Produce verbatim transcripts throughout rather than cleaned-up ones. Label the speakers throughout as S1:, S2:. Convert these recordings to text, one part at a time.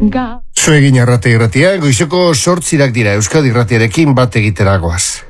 S1: Zuegin arrate irratia, goizeko sortzirak dira Euskadi irratiarekin bat egiteragoaz.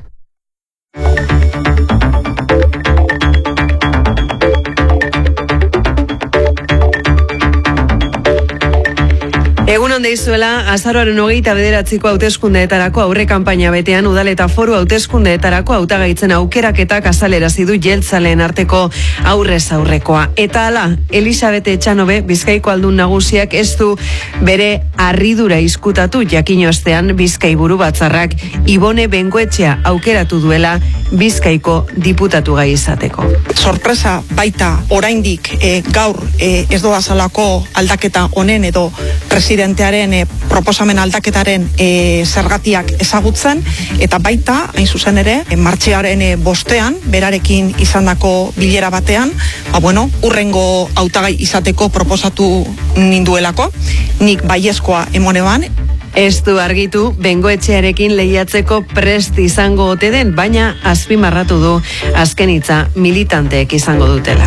S2: Egun onde izuela, azaroaren hogeita bederatziko hauteskundeetarako aurre kanpaina betean udal eta foru hauteskundeetarako hautagaitzen aukeraketak azalerazi du jeltzaleen arteko aurrez aurrekoa. Eta hala, Elisabete Etxanobe, Bizkaiko aldun nagusiak ez du bere harridura izkutatu jakin ostean Bizkai buru batzarrak Ibone Bengoetxea aukeratu duela Bizkaiko diputatu gai izateko.
S3: Sorpresa baita oraindik e, gaur e, ez doazalako aldaketa honen edo presidentearen e, proposamen aldaketaren e, zergatiak ezagutzen, eta baita, hain zuzen ere, e, martxearen e, bostean, berarekin izandako bilera batean, ba bueno, urrengo hautagai izateko proposatu ninduelako, nik baiezkoa emoneban.
S2: Ez du argitu, Bengoetxearekin lehiatzeko prest izango ote den, baina azpimarratu du azken hitza militanteek izango dutela.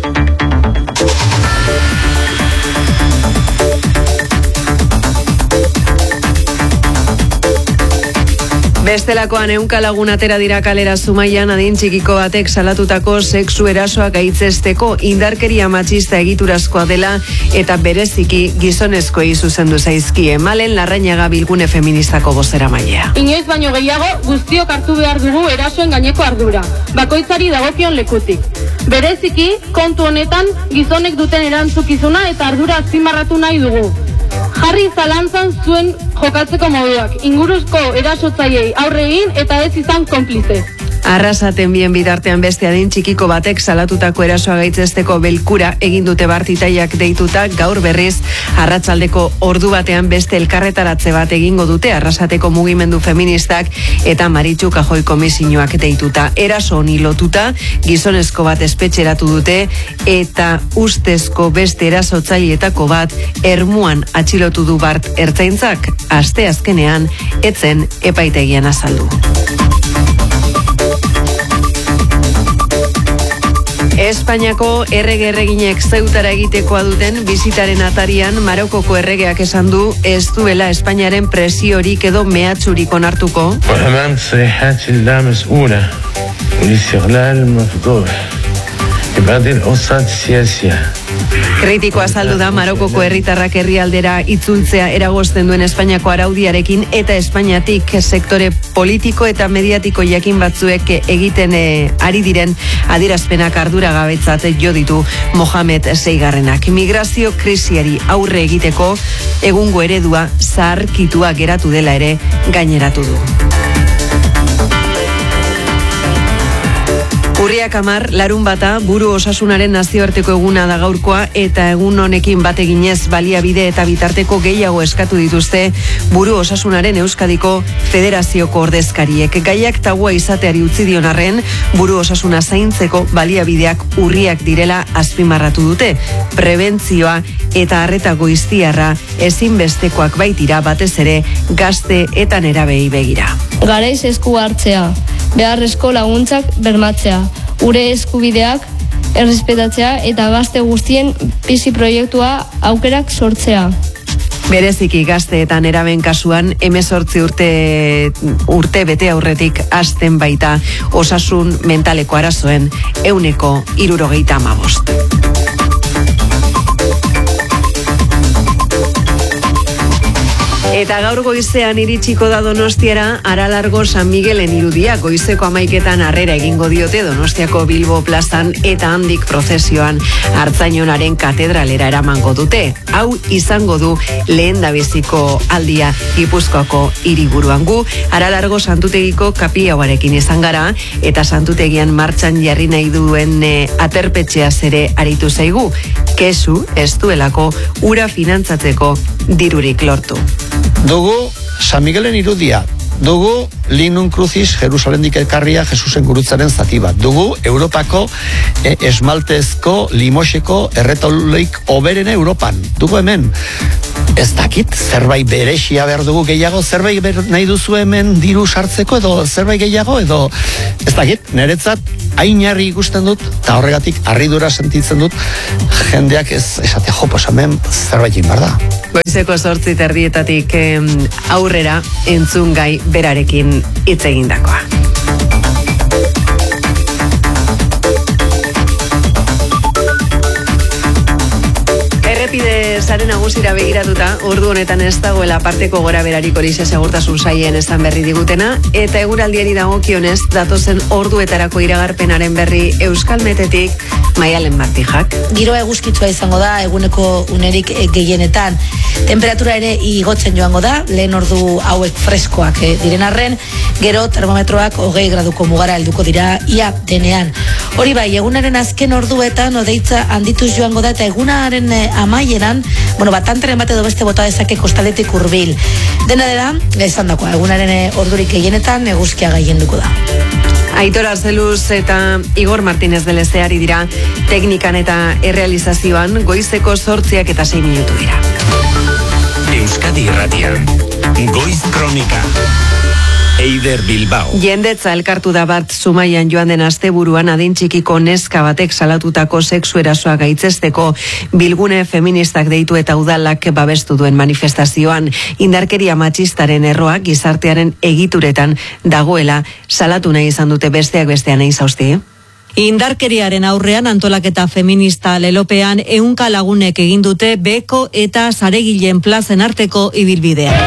S2: Bestelakoan ehunka lagun atera dira kalera Zumaian adin txikiko batek salatutako sexu erasoak gaitzesteko indarkeria matxista egiturazkoa dela eta bereziki gizonezkoei zuzendu zaizkie. Malen Larrañaga Bilgune Feministako bozeramailea.
S4: Inoiz baino gehiago guztiok hartu behar dugu erasoen gaineko ardura, bakoitzari dagokion lekutik. Bereziki kontu honetan gizonek duten erantzukizuna eta ardura azpimarratu nahi dugu. Jarri zalantzan zuen jokatzeko moduak, inguruzko erasotzaileei aurre egin eta ez izan konplize.
S2: Arrasaten bien bitartean beste adin txikiko batek salatutako erasoa gaitzesteko bilkura egin dute bartitaiak deituta, gaur berriz arratsaldeko ordu batean beste elkarretaratze bat egingo dute Arrasateko mugimendu feministak eta Maritxu Kajoi komisioak deituta. Eraso honi lotuta gizonezko bat espetxeratu dute eta ustezko beste erasotzaileetako bat Ermuan atxilotu du bart ertzaintzak, aste azkenean etzen epaitegian azaldu. Espainiako errege erreginek Zeutara egitekoa duten bizitaren atarian Marokoko erregeak esan du ez duela Espainiaren presiorik edo mehatxurik onartuko. Kritiko azaldu da Marokoko herritarrak herrialdera itzultzea eragozten duen Espainiako araudiarekin eta Espainiatik sektore politiko eta mediatiko jakin batzuek egiten e, ari diren adierazpenak arduragabetzat jo ditu Mohamed Seigarrenak. Migrazio krisiari aurre egiteko egungo eredua zaharkitua geratu dela ere gaineratu du. Urriak hamar, larun bata, buru osasunaren nazioarteko eguna da gaurkoa eta egun honekin bat eginez baliabide eta bitarteko gehiago eskatu dituzte buru osasunaren Euskadiko Federazioko ordezkariek. Gaiak tabua izateari utzi dion arren, buru osasuna zaintzeko baliabideak urriak direla azpimarratu dute. Prebentzioa eta arreta goiztiarra ezinbestekoak baitira batez ere gazte eta nerabei begira.
S5: Garaiz esku hartzea, beharrezko laguntzak bermatzea, ure eskubideak errespetatzea eta gazte guztien bizi proiektua aukerak sortzea.
S2: Bereziki gazte eta neraben kasuan hemezortzi urte urte bete aurretik hasten baita osasun mentaleko arazoen ehuneko hirurogeita hamabost. Eta gaur goizean iritsiko da Donostiara Aralargo San Miguelen irudia, goizeko hamaiketan harrera egingo diote Donostiako Bilbo plazan eta handik prozesioan Artzainonaren katedralera eramango dute. Hau izango du lehendabiziko aldia Gipuzkoako hiriburuan. Gu Aralargo Santutegiko kapiauarekin izan gara eta santutegian martxan jarri nahi duen e, aterpetxeaz ere aritu zaigu. Kesu ez duelako ura finantzatzeko dirurik lortu.
S6: Dugu San Miguelen irudia, dugu Lignum Crucis Jerusalendik elkarria Jesusen gurutzaren zati bat, dugu Europako eh, esmaltezko limoseko erretauluik oberena Europan, dugu hemen. Ez dakit, zerbait beresia behar dugu gehiago, zerbait ber, nahi duzu hemen diru sartzeko edo zerbait gehiago edo ez dakit, niretzat ainarri ikusten dut eta horregatik harridura sentitzen dut jendeak ez esate jo, pues hemen zerbait inbar da.
S2: Goizeko zortzi terdietatik aurrera entzun gai berarekin hitz egindakoa. Errepide sare nagusira begiratuta, ordu honetan ez dagoela parteko gora berarik horixe segurtasun saien esan berri digutena, eta eguraldiari dagokionez datozen orduetarako iragarpenaren berri Euskalmetetik Maialen Martijak.
S7: Giroa eguzkitsua izango da eguneko unerik gehienetan. Temperatura ere igotzen joango da, lehen ordu hauek freskoak eh, diren arren, gero termometroak hogei graduko mugara helduko dira ia denean. Hori bai, egunaren azken orduetan odeitza handituz joango da eta egunaren eh, amaieran, bueno, batanteren bat edo beste bota dezake kostaletik hurbil. Dena dela, izan dakoa, egunaren eh, ordurik gehienetan eguzkia gailenduko da.
S2: Aitor Arzeluz eta Igor Martínez de Lezeari dira teknikan eta errealizazioan goizeko zortziak eta sei minutu dira.
S8: Euskadi Irratian, Goiz Kronika. Eider Bilbao.
S2: Jendetza elkartu da bat Zumaian joan den asteburuan adin txikiko neska batek salatutako sexu erasoa gaitzesteko bilgune feministak deitu eta udalak babestu duen manifestazioan. Indarkeria matxistaren erroak gizartearen egituretan dagoela salatu nahi izan dute besteak bestean egin zauzti.
S9: Indarkeriaren aurrean antolaketa feminista lelopean ehunka lagunek egin dute beko eta saregilen plazen arteko ibilbidea.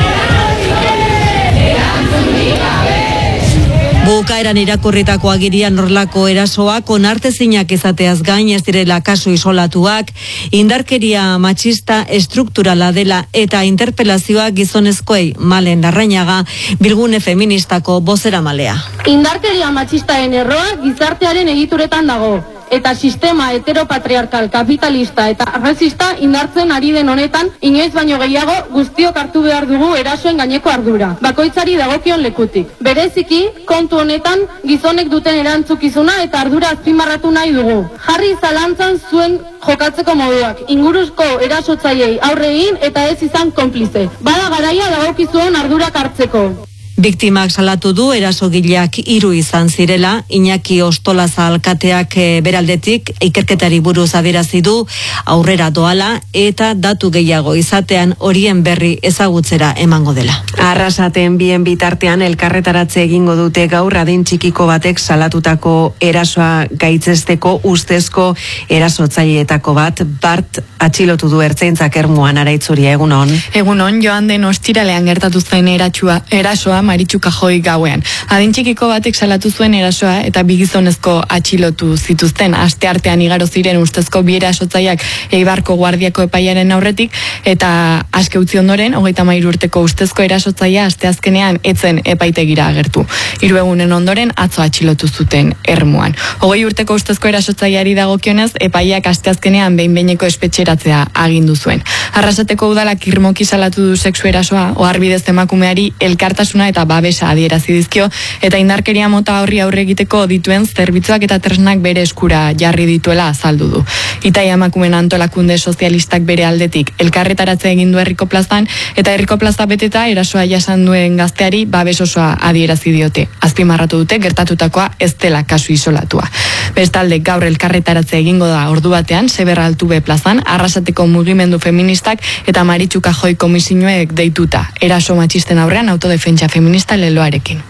S9: Bukaeran irakurritako agirian norlako erasoak onartezinak izateaz gain ez direla kasu isolatuak, indarkeria matxista estrukturala dela eta interpelazioa gizonezkoei Malen Larrañaga bilgune feministako bozeramalea.
S4: Indarkeria matxistaren erroa gizartearen egituretan dago. Eta sistema heteropatriarkal, kapitalista eta arrazista indartzen ari den honetan, inoiz baino gehiago guztiok hartu behar dugu erasoen gaineko ardura. Bakoitzari dagokion lekutik. Bereziki, kontu honetan, gizonek duten erantzukizuna eta ardura azpimarratu nahi dugu. Jarri zalantzan zuen jokatzeko moduak, inguruzko erasotzaileei aurre egin eta ez izan konplize. Bada garaia dagokizuen ardurak hartzeko.
S9: Biktimak salatu du erasogileak hiru izan zirela, Iñaki Ostolaza alkateak e, beraldetik ikerketari buruz adierazi du aurrera doala eta datu gehiago izatean horien berri ezagutzera emango dela.
S2: Arrasaten bien bitartean elkarretaratze egingo dute gaur adin txikiko batek salatutako erasoa gaitzesteko ustezko erasotzaileetako bat Bart atxilotu du ertzaintzak Ermuan. Araitzuria, egunon.
S10: Egunon, joan den ostiralean gertatu zen eratsua, erasoa Maritxu Kajoi gauean. Adin txikiko batek salatu zuen erasoa eta bi gizonezko atxilotu zituzten. Asteartean igaro ziren ustezko bi erasotzaileak Eibarko Guardiako epaiaren aurretik eta aske utzi ondoren hogeita hamairu urteko ustezko erasotzailea asteazkenean etzen epaitegira agertu. Hiru egunen ondoren atzo atxilotu zuten Ermuan. Hogei urteko ustezko erasotzaileari dagokionez epaiak asteazkenean behin-behineko espetxeratzea agindu zuen. Arrasateko udalak irmoki salatu du sexu erasoa, oharbidez emakumeari elkartasuna eta babesa adierazi dizkio eta indarkeria mota horri aurre egiteko dituen zerbitzuak eta tresnak bere eskura jarri dituela azaldu du. Itaia emakumeen antolakunde sozialistak bere aldetik elkarretaratze egin du herriko plazan eta herriko plaza beteta erasoa jasan duen gazteari babes osoa adierazi diote. Azpimarratu dute gertatutakoa ez dela kasu isolatua. Bestalde gaur elkarretaratze egingo da ordu batean Seberra Altube plazan Arrasateko mugimendu feministak eta Maritxu Kajoi komisioek deituta eraso matxisten aurrean autodefentsa feminista leloarekin.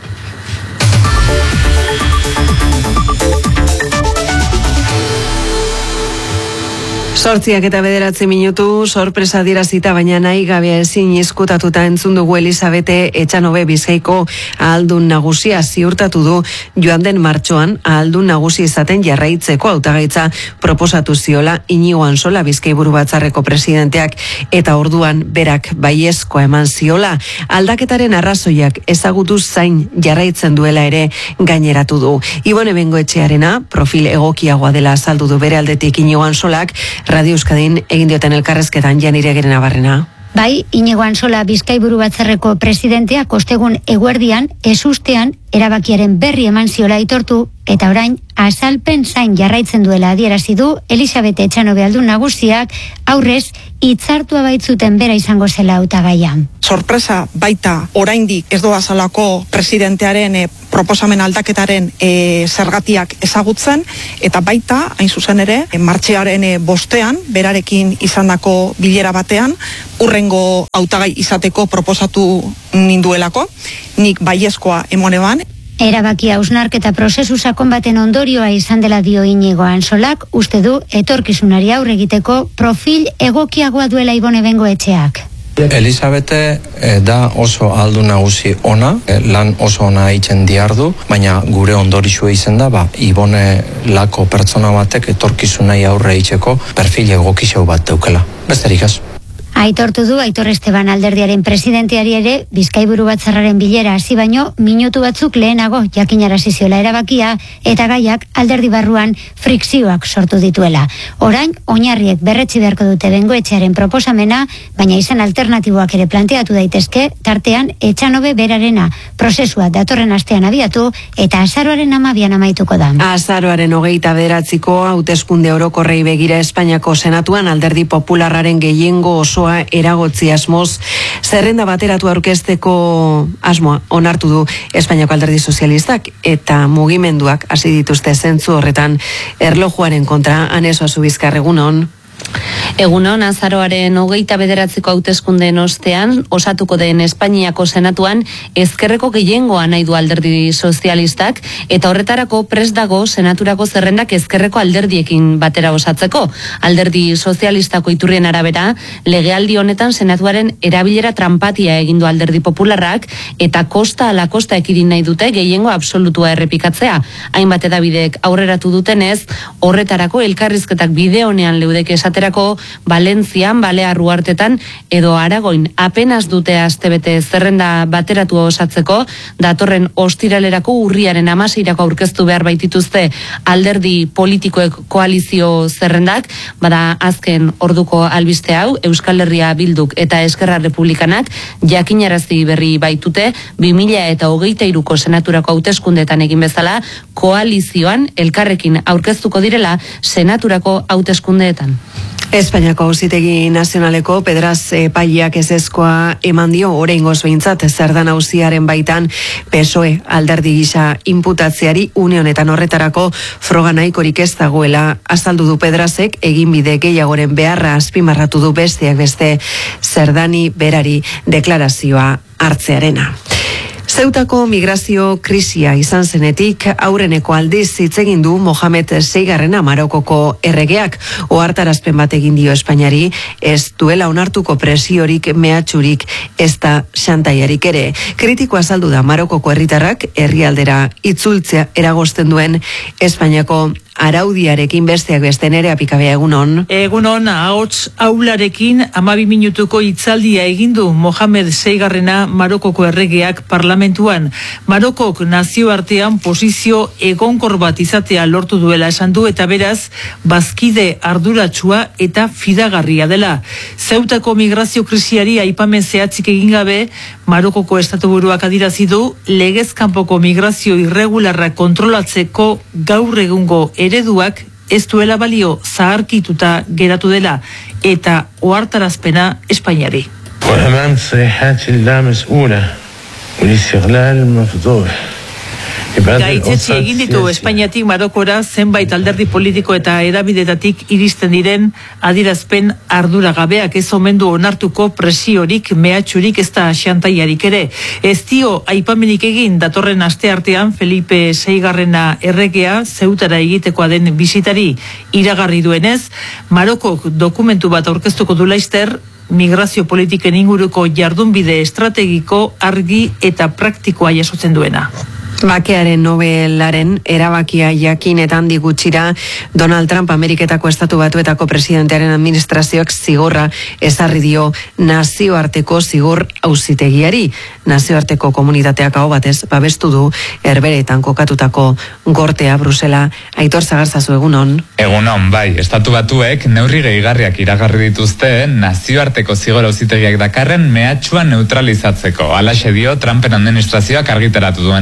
S2: Sortziak eta bederatzi minutu, sorpresa dierazita baina nahi gabea ezin izkutatuta entzun dugu Elisabete Etxanobe Bizkaiko ahaldun nagusia ziurtatu du joan den martxoan ahaldun nagusi izaten jarraitzeko hautagaitza proposatu ziola Iñigo Ansola Bizkaiburu Batzarreko presidenteak eta orduan berak baiezkoa eman ziola. Aldaketaren arrazoiak ezagutu zain jarraitzen duela ere gaineratu du. Ibone Bengoetxearena profil egokiagoa dela azaldu du bere aldetik Iñigo Ansolak Radio Euskadin egin dioten elkarrezketan Janire Geren Abarrena.
S11: Bai, Iñigo Ansola Bizkaiburu Batzarreko presidenteak ostegun eguerdian ezustean erabakiaren berri eman ziola aitortu eta orain azalpen zain jarraitzen duela adierazi du Elisabete Etxanobe ahaldun nagusiak aurrez hitzartua baitzuten bera izango zela hautagaia.
S3: sorpresa baita oraindik ez doazalako presidentearen e, proposamen aldaketaren e, zergatiak ezagutzen, eta baita, hain zuzen ere, e, martxearen e, bostean, berarekin izandako bilera batean, urrengo hautagai izateko proposatu ninduelako, nik baiezkoa emoneban.
S11: Erabakia hausnarketa prozesu sakon baten ondorioa izan dela dio Iñigo Ansolak, uste du etorkizunari aurre egiteko profil egokiagoa duela Ibone Bengoetxeak.
S12: Elizabete eh, da oso aldu nagusi ona, eh, lan oso ona egiten diardu, baina gure ondorixua izan da, ba, Ibone lako pertsona batek etorkizunai aurre egiteko perfil egokixau bat daukela. Besterik ez.
S11: Aitortu du Aitor Esteban alderdiaren presidenteari ere Bizkaiburu Batzarraren bilera hasi baino minutu batzuk lehenago jakinarazi ziola erabakia eta gaiak alderdi barruan frikzioak sortu dituela. Orain oinarriek berretsi beharko dute Bengoetxearen proposamena, baina izan alternatiboak ere planteatu daitezke, tartean Etxanobe berarena prozesua datorren astean abiatu eta azaroaren hamabian amaituko da.
S2: Azaroaren hogeita bederatziko hauteskunde orokorrei begira Espainiako Senatuan alderdi popularraren gehiengo osoa eragotzi asmoz, zerrenda bateratu aurkezteko asmoa onartu du Espainiako Alderdi Sozialistak eta mugimenduak hasi dituzte zentzu horretan erlojuaren kontra. Aneso Azubizkar, egunon.
S13: Egunon, azaroaren hogeita bederatziko hauteskundeen ostean, osatuko den Espainiako Senatuan ezkerreko gehiengoa nahi du alderdi sozialistak, eta horretarako prest dago senaturako zerrendak ezkerreko alderdiekin batera osatzeko. Alderdi sozialistako iturrien arabera, legealdi honetan senatuaren erabilera tranpatia egindu alderdi popularrak, eta kosta ala kosta ekidin nahi dute gehiengo absolutua errepikatzea. Hainbat edabidek aurreratu dutenez, horretarako elkarrizketak bide honean leudeke esaterako Valentzian, Balear Uhartetan edo Aragoin apenas dute astebete zerrenda bateratu osatzeko, datorren ostiralerako urriaren hamaseirako aurkeztu behar baitituzte alderdi politikoek koalizio zerrendak, bada azken orduko albiste hau, Euskal Herria Bilduk eta Eskerra Republikanak jakinarazi berri baitute, bi mila eta hogeita hiruko senaturako hauteskundeetan egin bezala, koalizioan elkarrekin aurkeztuko direla senaturako hauteskundeetan.
S2: Espainiako Auzitegi Nazionaleko Pedraz epaileak ezezkoa eman dio oraingoz behintzat Zerdan auziaren baitan P S O E alderdi gisa inputatzeari une honetan horretarako froga nahikorik ez dagoela azaldu du Pedrazek, eginbide gehiagoren beharra azpimarratu du besteak beste Zerdani berari deklarazioa hartzearena. Zeutako migrazio krisia izan zenetik aurreneko aldiz hitz egin du Mohamed seigarrena Marokoko erregeak, ohartarazpen bat egin dio Espainiari, ez duela onartuko presiorik mehatxurik ezta xantaiarik ere. Kritiko azaldu da Marokoko herritarrak herrialdera itzultzea eragozten duen Espainiako araudiarekin besteak beste. Nerea Pikabea, egunon.
S14: Egunon, ahots aularekin hamabi minutuko hitzaldia egin du Mohamed seigarrena Marokoko erregeak parlamentuan. Marokok nazioartean posizio egonkor bat izatea lortu duela esan du, eta beraz bazkide arduratsua eta fidagarria dela. Zeutako migrazio krisiari aipamen zehatzik egin gabe, Marokoko estatuburuak adirazi du legez kanpoko migrazio irregularra kontrolatzeko gaur egungo ereduak ez duela balio, zaharkituta geratu dela, eta ohartarazpena Espainiari.
S15: وأمام صيحات اللامسؤولة والاستغلال المفضوح.
S14: Gaitzetsi egin ditu Espainiatik Marokora zenbait alderdi politiko eta edabidetatik iristen diren adirazpen arduragabeak, ez omen du onartuko presiorik, mehatxurik ezta xantaiarik ere. Ez dio aipamenik egin datorren asteartean Felipe seigarrena erregea Zeutara egitekoa den bisitari. Iragarri duenez, Marokok dokumentu bat aurkeztuko du laster, migrazio politiken inguruko jardunbide estrategiko argi eta praktikoa jasotzen duena.
S2: Bakearen Nobelaren erabakia jakinetan digutxira Donald Trump Ameriketako Estatu Batuetako presidentearen administrazioak zigorra ezarri dio nazioarteko zigor auzitegiari. Nazioarteko komunitateak hau batez babestu du Herberetan kokatutako gortea Brusela. Aitor Zagarzazu, egunon.
S16: Egunon, bai, Estatu Batuek neurri gehigarriak iragarri dituzte nazioarteko zigor auzitegiak dakarren mehatxua neutralizatzeko. Halaxe dio Trumpen administrazioak argitaratu duen agiria.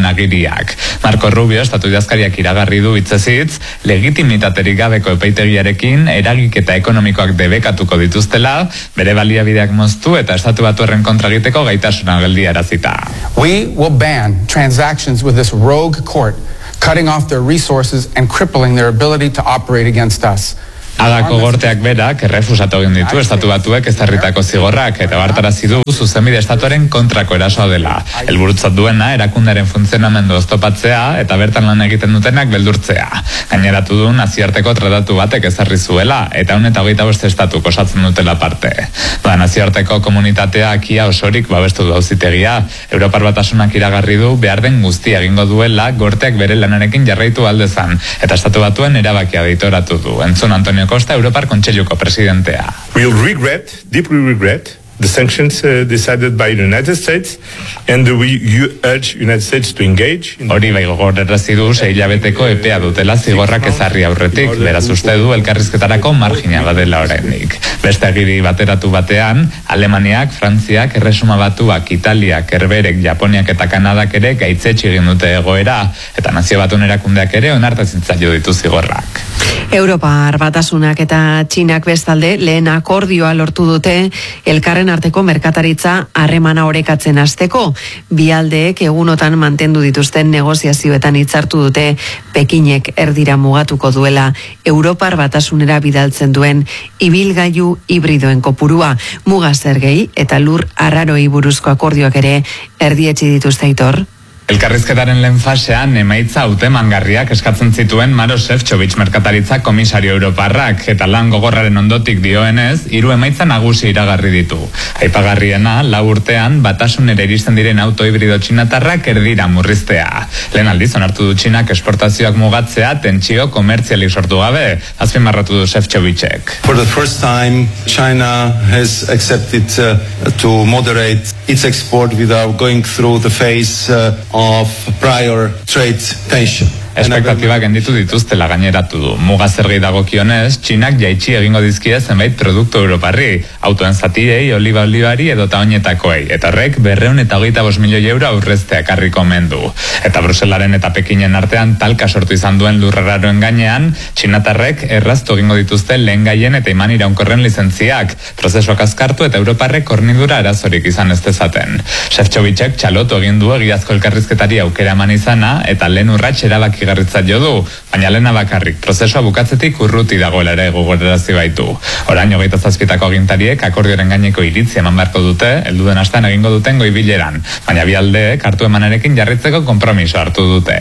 S16: guztiak. Marco Rubio, estatu idazkariak iragarri du hitzezitz, legitimitaterik gabeko epaitegiarekin eragiketa ekonomikoak debekatuko dituztela, bere baliabideak moztu eta estatu batuarren kontra egiteko gaitasuna geldiarazita.
S17: We will ban transactions with this rogue court, cutting off their resources and crippling their ability to operate against us.
S16: Agako gorteak berak errefusatu egin ditu estatu batuek ezarritako zigorrak eta bartarazi du zuzenbide estatuaren kontrako erasoa dela. Helburutzat duena erakundaren funtzionamendu oztopatzea eta bertan lan egiten dutenak beldurtzea. Gaineratu du nazioarteko tratatu batek ezarri zuela eta ehun eta hogeita bost estatuk osatzen dutela parte. Ba, nazioarteko komunitatea akia osorik babestu du auzitegia. Europar Batasunak iragarri du behar den guztia egingo duela gorteak bere lanarekin jarraitu aldezan eta estatu batuen erabakia deitoratu du. Entzun Antonio Costa, Europar Kontseiluko presidentea.
S15: We'll regret, deeply regret, the sanctions uh, decided by the United States, and we you urge United States to engage.
S16: Hori bai gogorarazi du sei hilabeteko epea dutela zigorrak ezarri aurretik, beraz uste du elkarrizketarako margina badela oraindik. Beste agiri bateratu batean, Alemaniak, Frantziak, Erresuma Batuak, Italiak, Herberek, Japoniak eta Kanadak ere gaitzetsi egin dute egoera, eta Nazio Batuen erakundeak ere onartezin zaio ditu zigorrak.
S2: Europar Batasunak eta Txinak bestalde lehen akordioa lortu dute elkarren arteko merkataritza harremana orekatzen hasteko. Bi aldeek egunotan mantendu dituzten negoziazioetan hitzartu dute Pekinek erdira mugatuko duela Europar Batasunera bidaltzen duen ibilgailu hibridoen kopurua, muga zergei eta lur arraroi buruzko akordioak ere erdietsi dituzte Aitor.
S16: Elkarrizketaren lehen fasean emaitza hautemangarriak eskatzen zituen Maroš Šefčovič merkataritza komisario europarrak eta lan gogorraren ondotik dioenez, hiru emaitza nagusi iragarri ditu. Aipagarriena, lau urtean batasunera iristen diren auto hibrido txinatarrak erdira murriztea. Lehen aldiz onartu du Txinak esportazioak mugatzea tentsio komertzialik sortu gabe, azpimarratu du Šefčoviček.
S18: For the first time, China has accepted uh, to moderate its export without going through the phase uh, of prior trade tension.
S16: Espektatibak genditu dituztela gaineratu du. Muga zergei dagokionez, Txinak jaitsi egingo dizkie zenbait produktu europarri, autoen zatiei, oliba olibari edota oinetakoei, eta horrek berreun eta hogeita bost milioi euro aurreztea karriko mendu. Eta Bruselaren eta Pekinen artean talka sortu izan duen lurrararoen gainean, txinatarrek erraztu egingo dituzte lehen gaien eta iman iraunkorren lizentziak, prozesuak azkartu eta europarrek hornidura arazorik izan ez dezaten. Šefčoviček txalotu egin du egiazko elkarrizketari aukera eman izana eta lehen urrats erabaki garritzat jo du, baina lehena bakarrik prozesua bukatzetik urruti dagoela ere gogorarazi baitu. Orain hogeita zazpitako agintariek akordioren gaineko iritzi eman beharko dute, helduden astean egingo duten goi bileran, baina bi aldeek hartu emanarekin jarritzeko konpromiso hartu dute.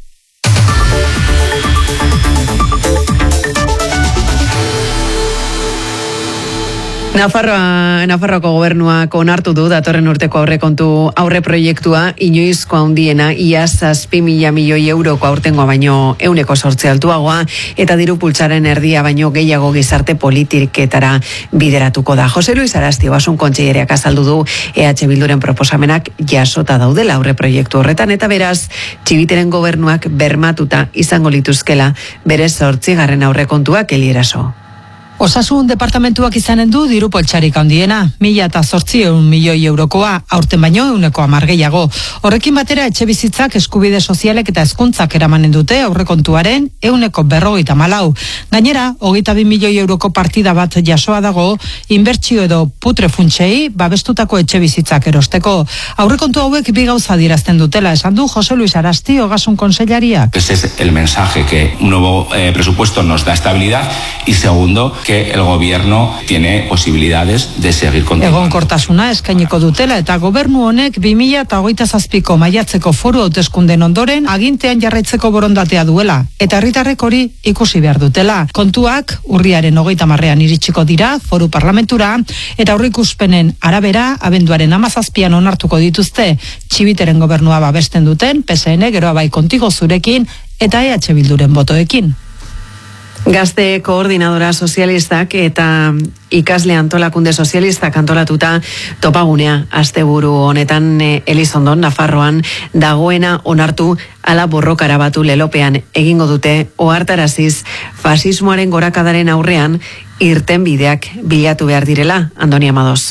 S2: Nafarroa, Nafarroako gobernuak onartu du datorren urteko aurrekontu aurre proiektua inoizko handiena ia zazpi mila milioi euroko aurtengoa baino euneko sortze altuagoa eta diru pultsaren erdia baino gehiago gizarte politiketara bideratuko da. Jose Luis Arasti Ogasun Kontseilerak azaldu du E H Bilduren proposamenak jasota daudela aurre proiektu horretan eta beraz Txibiteren gobernuak bermatuta izango lituzkela bere zortzigarren aurrekontuak Elieraso.
S19: Osasun departamentuak izanen du diru poltsarik handiena, mila eta zortziehun milioi eurokoa, aurten baino euneko hamar gehiago. Horrekin batera etxe bizitzak eskubide sozialek eta hezkuntzak eramanen dute aurrekontuaren euneko berrogeita malau. Gainera, hogeita bi milioi euroko partida bat jasoa dago, inbertsio edo putre funtsei babestutako etxe bizitzak erosteko. Aurrekontu hauek bi gauza dirazten dutela, esan du Jose Luis Arasti Ogasun Kontseilariak.
S20: Ese es el mensaje que un nuevo eh, presupuesto nos da estabilidad y segundo, que el gobierno tiene posibilidades de seguir continuando.
S19: Egonkortasuna eskainiko dutela eta gobernu honek bi mila hogeita zazpiko maiatzeko foru hauteskunden ondoren agintean jarraitzeko borondatea duela eta herritarrek hori ikusi behar dutela. Kontuak urriaren hogeita hamarrean iritsiko dira foru parlamentura eta aurreikuspenen arabera abenduaren hamazazpian onartuko dituzte Txibiteren gobernua babesten duten P S N geroa bai kontigo zurekin eta E H Bilduren botoekin.
S2: Gazte koordinadora sozialistak eta ikasle antolakunde sozialistak antolatuta topagunea asteburu honetan Elizondon, Nafarroan dagoena onartu ala borrokara batu lelopean egingo dute ohartaraziz fasismoaren gorakadaren aurrean irtenbideak bilatu behar direla. Andoni Amadoz.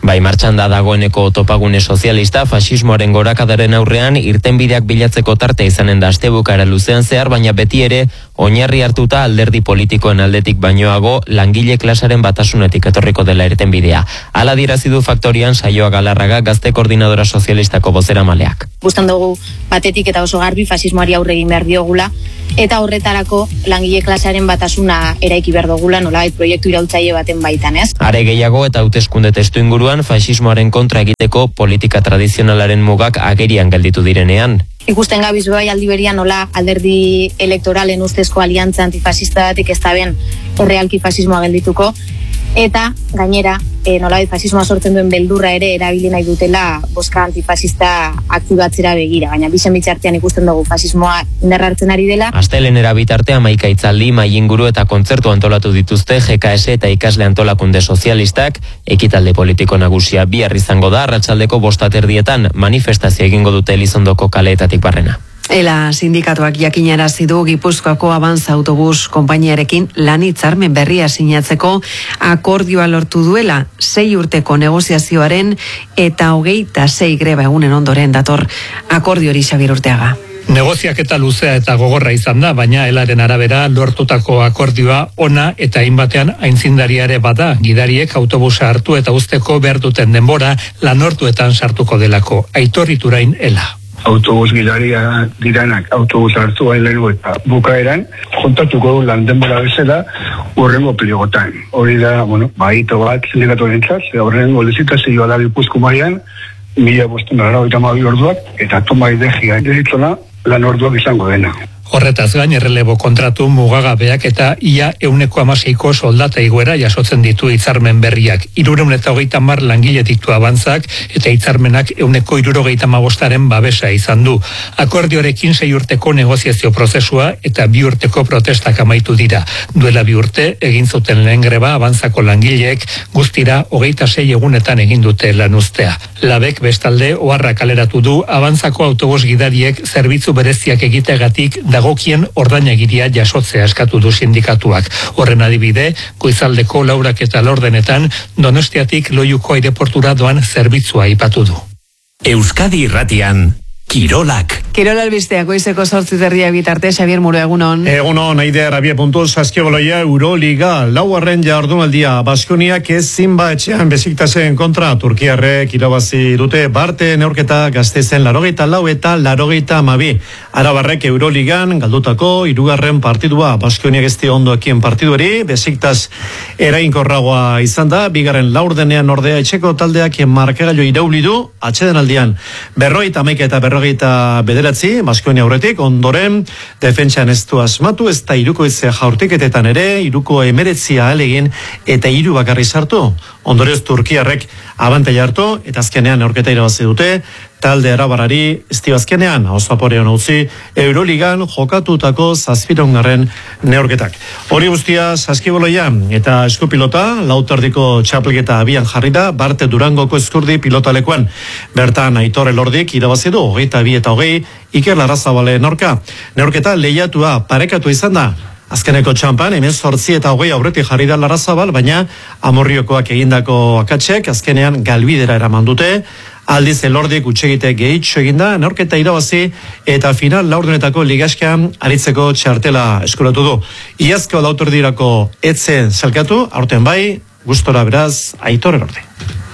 S21: Bai, martxan da dagoeneko topagune sozialista fasismoaren gorakadaren aurrean irtenbideak bilatzeko tarte izanen da astebukaera luzean zehar, baina beti ere oinarri hartuta alderdi politikoen aldetik bainoago langile klasaren batasunetik etorriko dela irtenbidea. Hala dirazi du Faktorian Saioa Galarraga Gazte Koordinadora Sozialistako bozeramaleak.
S22: Gustan dugu batetik eta oso garbi fasismoari aurre egin behar diogula, eta horretarako langile klasearen batasuna eraiki behar dugula, nolabait proiektu iraultzaile baten baitan, ez?
S21: Are gehiago eta hauteskunde testu inguruan fasismoaren kontra egiteko politika tradizionalaren mugak agerian gelditu direnean.
S22: Ikusten gabiz bai aldi berian nola alderdi elektoralen ustezko aliantza antifasista batik ez da ben errealki fasismoa geldituko, eta gainera e, nolabait fasismoa sortzen duen beldurra ere erabili nahi dutela boska antifasista aktibatzera begira, baina bizen bitxartean ikusten dugu fasismoa indarra hartzen ari dela.
S21: Astelenera bitarte hamaika hitzaldi, mahai inguru eta kontzertu antolatu dituzte G K S eta ikasle antolakunde sozialistak. Ekitalde politiko nagusia bihar izango da, arratsaldeko bostaterdietan manifestazio egingo dute Elizondoko kaleetatik barrena.
S2: Ela sindikatuak jakinarazi du Gipuzkoako Abanza autobus konpainiarekin lan hitzarmen berria sinatzeko akordioa lortu duela sei urteko negoziazioaren eta hogeita sei greba egunen ondoren dator akordio hori Xabier Urteaga.
S23: Negoziaketa luzea eta gogorra izan da, baina elaren arabera lortutako akordioa ona eta hainbatean aintzindariare bada, gidariek autobusa hartu eta uzteko behar duten denbora lanortuetan sartuko delako. Aitor Iturain Ela.
S24: Autobus gidaria diranak autobus hartu bailenu eta bukaeran kontatuko du lan denbora bezala urrengo pligotan. Hori da, bueno, baito bat sindikatu entzat, horrengo lizitazioa da Gipuzko mailan mila bostehun eta laurogeita hamabi orduak eta tomai degia deritzona lan orduak izango dena.
S23: Horretaz gain, errelebo kontratu mugagabeak eta ia euneko amaseiko soldata iguera jasotzen ditu hitzarmen berriak. Hirureun eta hogeita hamar langile ditu Abantzak eta hitzarmenak euneko hirurogeita hamabostaren babesa izan du. Akordioarekin sei urteko negoziazio prozesua eta bi urteko protestak amaitu dira. Duela bi urte egin zuten lehen greba Abantzako langileek guztira hogeita sei egunetan egin dute lan uztea. Labek bestalde oharra kaleratu du Abantzako autobus gidariek zerbitzu bereziak egiteagatik dagokien ordainegiria jasotzea eskatu du sindikatuak. Horren adibide, Goizaldeko laurak eta laurdenetan Donostiatik Loiuko aireportura doan zerbitzua aipatu du.
S8: Euskadi Irratian Kirolak.
S2: Kirol albistea goizeko zortzi terdia bitarte, Xabier Muro, egunon.
S25: Egunon, Aider Abie puntuz, Azkigoloia, Euroliga, lauarren jardunaldia, Baskoniak ezin ba etxean Besiktasen kontra, Turkiarrek irabazi dute Barte neurketa Gasteizen larogeita lau eta larogeita hamabi. Arabarrek Euroligan galdutako hirugarren partidua, Baskoniak ez dio ondoekien partiduari, Besiktas erainkorragoa izan da, bigarren laurdenean ordea etxeko taldeak markagailu irauli du, atsedenaldian berrogeita hamaika eta berrogeita bederatzi, Baskonia aurretik, ondoren defentsan ez du asmatu, ez da iruko izea jaurtiketetan ere, iruko emeretzia alegin eta hiru bakarri sartu. Ondorez Turkiarrek abantaila hartu, eta azkenean neurketa irabazi dute, talde arabarari estiu azkenean, osaporean utzi, Euroligan jokatutako zazpirongarren neurketak. Hori guztia Saskiboloia eta eskupilota, lautardiko txapelketa abian jarri da, Barte Durangoko eskurdi pilotalekuan. Bertan Aitor Elordik irabazi du, hogeita bi eta hogei, Iker Larrazabale norka. Neurketa lehiatua, parekatu izan da. Azkeneko txampan, hemen zortzi eta hogei aurretik jarri da Larrazabal, baina Amorriokoak egindako akatsek, azkenean galbidera eraman dute, aldiz Elordik utxegite gehitxo eginda, neurketa irabazi eta final laurdenetako ligaskean aritzeko txartela eskuratu du. Iazko lautordirako etzen zelkatu, aurten bai, gustora beraz, Aitor Elordi.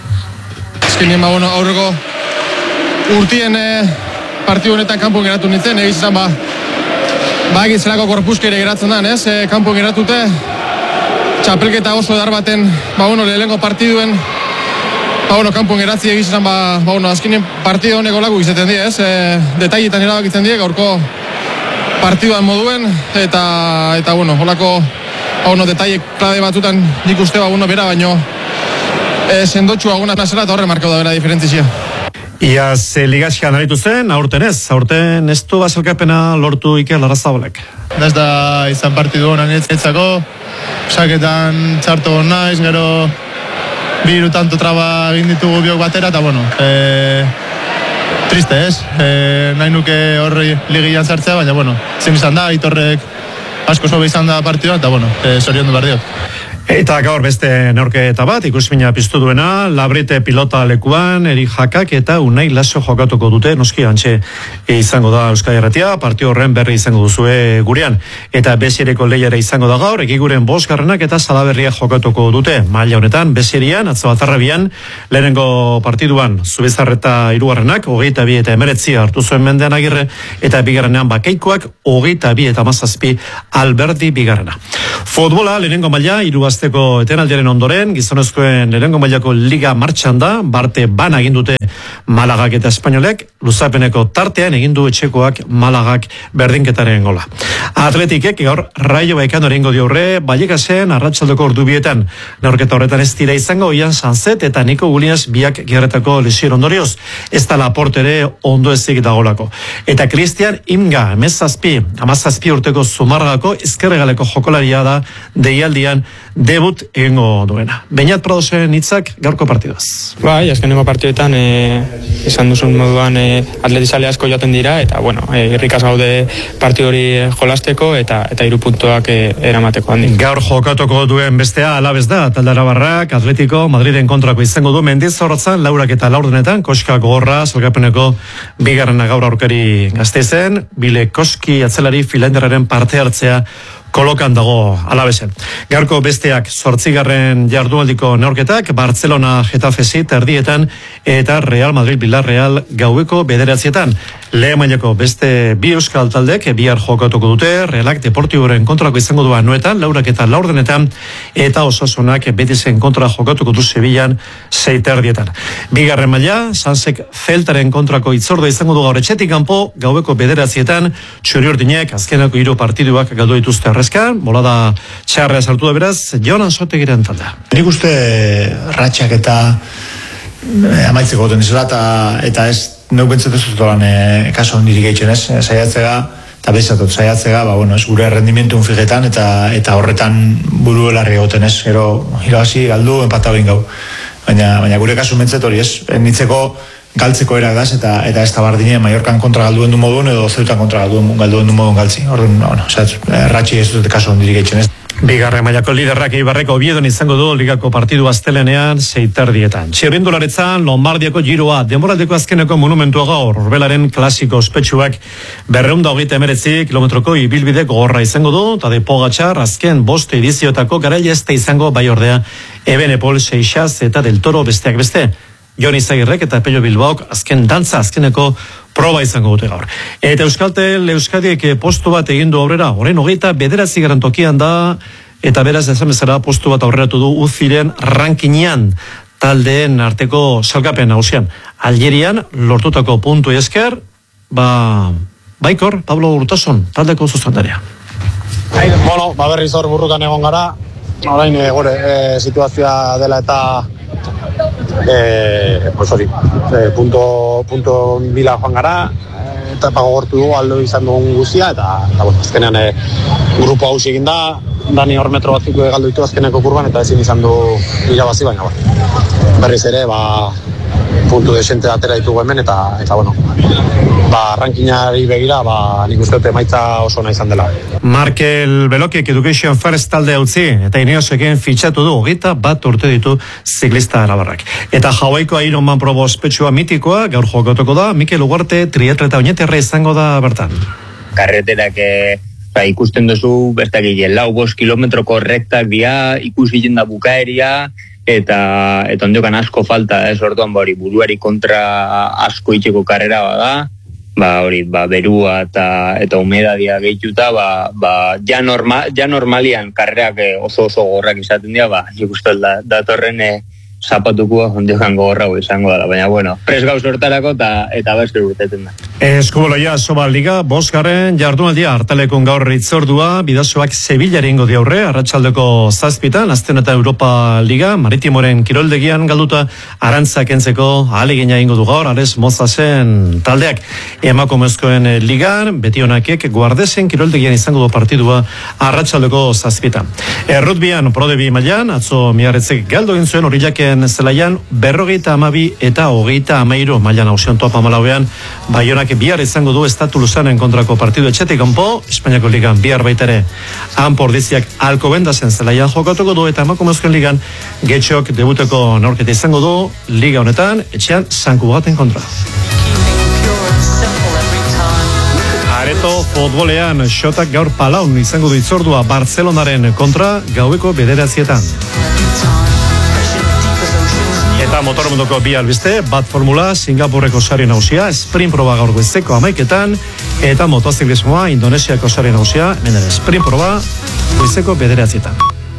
S26: Azkenean, ba, bueno, aurreko urtien eh, partidu honetan kanpon geratu nintzen, egiz izan, ba, ba egitzelako korpuskere geratzen da, ez? E, kanpon geratute, txapelketa oso edar baten, ba, bueno, lehenengo partiduen, ba, bueno, kanpon geratzi egiz izan, ba, ba, bueno, azkenean partidu honeko lagu izaten die, ez? E, detailetan erabakitzen die, gaurko partiduan moduen, eta, eta bueno, holako, ba, bueno, detaile klabe batzutan nik uste, ba, bueno, bera, baino, e, sendotxua guna zela eta horre markau da bera diferentzizia.
S25: Iaz ligaskan aritu zen, aurten ez, aurten ez du baselkapena lortu Iker Larrazabalek.
S27: Ez da izan partidu honan etzako, saketan txartu hon naiz, gero biru tanto traba egin ditugu biok batera, eta bueno, e, triste ez, e, nahi nuke horri ligian sartzea, baina bueno, zin izan da, Aitorrek asko sobe izan da partidua, eta bueno, e, zorion du behar diot.
S25: Eta gaur beste neurketa bat, ikusmina piztu duena, Labrite pilota lekuan, Eri Jakak eta Unai Laso jokatuko dute, noski antxe izango da Euskadi Erratia, partio horren berri izango duzue gurean. Eta Beziereko lehiare izango da gaur, egiguren bosgarrenak eta Salaberria jokatuko dute. Maila honetan, Bezierian, atzo atarrabian, lehenengo partiduan, Zubizarreta hirugarrenak, hogeita bi eta emeretzi hartu zuen Mendean Agirre, eta bigarrenean Bakeikoak, hogeita bi eta mazazpi Alberdi bigarrena. Futbola, lehenengo maila, hiru asteko etenaldiaren ondoren, gizonezkoen lehenengo mailako liga martxan da, Barte bana egin dute Malagak eta Espainolek, luzapeneko tartean egin du etxekoak Malagak berdinketaren gola. Atletikek gaur Raio Baikano egingo diurre, Vallecasen arratsaldeko ordubietan. Neurketa horretan ez dira izango Ian Sanzet eta Niko Williams biak gerretako lesio ondorioz, ez da Laporte ere ondo ezik dagolako. Eta Cristian Imga, emezazpi, amazazpi urteko Zumarragako ezkerregaleko jokolaria da deialdian debut egingo duena. Beñat Pradosen hitzak gaurko partidaz.
S1: Bai, azkeneko partioetan e, esan duzun moduan e, atletizale asko joaten dira eta bueno, e, irrikaz gaude partio hori jolasteko eta eta hiru puntuak e, eramateko handik.
S25: Gaur jokatuko duen bestea Alabez da, talde arabarrak Atletico Madriden kontrako izango du Mendizorrotzan, laurak eta laurdenetan Koska gogorra salgapeneko bigarrena gaur aurkari Gasteizen, Bile Koski atzelari Filanderraren parte hartzea kolokan dago Alabezen. Gaurko besteak zortzigarren jardunaldiko neurketak, Barcelona Getafe erdietan eta Real Madrid Villarreal gaueko bederatzietan. Lehen mailako beste bi euskal taldek bihar jokatuko dute, Realak Deportiboren kontrako izango du anuetan, laurak eta laurdenetan, eta Osasunak Betizen kontra jokatuko du Sevillan seiterdietan. Bigarren maila, Sansek Zeltaren kontrako itzordo izango du gaur etxetik kanpo, gaueko bederatzietan, Txuri-Urdinek azkeneko hiru partiduak galdu dituzte arrezkan, bolada txarrea sartu da beraz, Jonan Sotegiren taldea.
S4: Nik uste ratxak eta eh, amaitzeko goten izela, eta, eta ez neuk bentzatu zutolan eh, kaso ondirik eitzen ez, saiatzega, eta bezatot saiatzega, ba, bueno, ez gure rendimentun figetan, eta eta horretan buru elarri egoten ez, gero irabazi galdu empatau gau. Baina, baina gure kasu mentzet hori ez, nitzeko galtzeko erak daz, eta, eta ez da bardine Mallorcan kontra galduen du modun, edo Zeutan kontra galduen, galduen du modun galtzi. Orduan, bueno, osea, ratxi ez dut kaso ondirik eitzen ez.
S25: Bigarren mailako liderrak Eibarreko Oviedon izango du ligako partidu astelenean seiterdietan. Txirrindularitzan Lombardiako giroa, denboraldeko azkeneko monumentua gaur, Orbelaren klasiko ospetsuak berreunda hogeita emeretzi kilometroko ibilbide gogorra izango du, eta de Pogačar azken bost ediziotako garaia ez da izango bai ordea Ebenepol, Seixas eta Del Toro besteak beste. Jon Izagirrek eta Pello Bilbaok azken dantza azkeneko proba izango dute gaur. Eta Euskaltel Euskadiek postu bat egin du aurrera, orain hogeita bederatzi tokian da, eta beraz esan bezala postu bat aurreratu du Uziren rankinean taldeen arteko salgapen nagusian. Algerian lortutako puntu esker, ba, baikor, Pablo Urtasun, taldeko zuzendaria.
S27: Bueno, ba berriz hor burrukan egon gara, orain e, gore, e, situazioa dela eta Eh, pues hori, eh, punto, punto bila joan gara, eh, eta pagogortu dugu aldo izan dugun guztia, eta, eta bueno, azkenean eh, grupo hau egin da, Dani hor metro batzuk galdu ditu azkeneko kurban, eta ezin izan du irabazi, baina ba. Berriz ere, ba, puntu desente atera ditugu hemen, eta, eta bueno, ba, rankinari begira, ba, nik uste dut emaitza oso nahi izan dela.
S25: Markel Belokek Education First talde utzi, eta Ineoseken fitxatu du, hogeita bat urte ditu ziklista arabarrak. Eta Hawaiiko Ironman probo ospetsua mitikoa, gaur jokatuko da, Mikel Ugarte triatleta oinetierra izango da bertan.
S5: Karreterak eh, ba, ikusten duzu, bertak egin, lau bost kilometroko rektak dia, ikusi da bukaeria, eta eta ondiokan asko falta, ez orduan hori buruari kontra asko itxeko karrera bada, ba hori, ba berua eta eta humedadia gehituta, ba ba ja normal ja normalian karrerak oso oso gorrak izaten dira, ba ikusten da datorren e, zapatukoa ondiokan gogorra izango da, baina bueno, pres gauz hortarako eta eta beste urteten da.
S25: Eskuboloia Sobal Liga, bosgarren jardunaldia hartalekun gaur itzordua, bidazoak Sevillari ingo diaurre, arratsaldeko zazpitan, azten eta Europa Liga, Maritimoren kiroldegian galduta, arantzak entzeko ahalegina ingo du gaur, Ares Mozasen taldeak, emakumezkoen ligan, beti honakek guardesen kiroldegian izango du partidua arratsaldeko zazpitan. Errutbian, prodebi mailan, atzo miarretzek galdo egin zuen horilaken zelaian, berrogeita amabi eta hogeita amairu mailan hausion topa malauean, Baionak Bartzelonak bihar izango du Estatu Luzanen kontrako partidu etxetik kanpo, Espainiako ligan bihar baitere Anpordiziak Alcobendasen zelaian jokatuko du, eta emakumezkoen ligan Getxok debuteko neurketa izango du liga honetan etxean San Cugaten kontra. Areto futbolean xotak gaur Palaun izango du itzordua Barcelonaren kontra gaueko bederatzietan. Eta motormundoko bi albiste, bat formula, Singapurreko sari nagusia, sprint proba gaur goizeko hamaiketan, eta motoziklismoa, Indonesiako sari nagusia, hemen ere sprint proba, goizeko bederatzietan.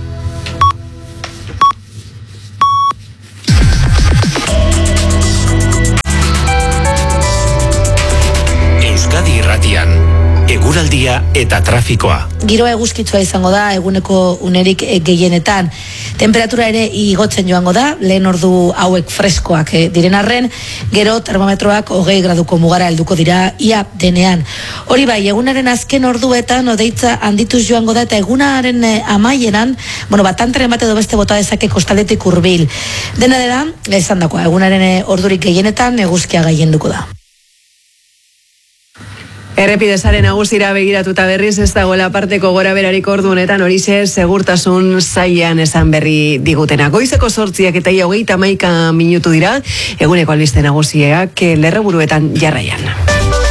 S8: Euskadi Irratian, eguraldia eta trafikoa.
S3: Giro eguzkitsua izango da eguneko unerik gehienetan. Temperatura ere igotzen joango da, lehen ordu hauek freskoak eh, diren arren, gero termometroak hogei graduko mugara helduko dira ia denean. Hori bai, egunaren azken orduetan odeitza handituz joango da, eta egunaren eh, amaieran, bueno, batantaren bat edo beste bota dezake kostaldetik hurbil. Dena dela, esan dakoa, egunaren eh, ordurik gehienetan eguzkia gaienduko da.
S2: Errepidesaren nagusira begiratuta berriz ez dagoela parteko gora berarik ordu honetan horixe segurtasun zailean esan berri digutena. Goizeko sortziak eta ia hogeita hamaika minutu dira, eguneko albiste nagusiak lerroburuetan jarraian.